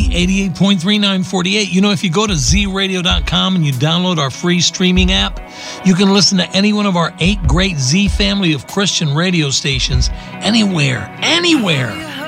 88.3 948. You know, if you go to zradio.com and you download our free streaming app, you can listen to any one of our 8 great Z family of Christian radio stations anywhere